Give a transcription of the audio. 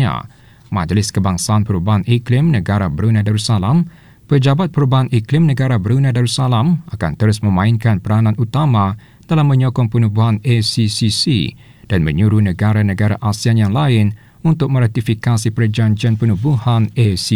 katanya, Majlis Kebangsaan Perubahan Iklim Negara Brunei Darussalam, Pejabat Perubahan Iklim Negara Brunei Darussalam akan terus memainkan peranan utama dalam menyokong penubuhan ACCC dan menyuruh negara-negara ASEAN yang lain untuk meratifikasi perjanjian penubuhan ACCC.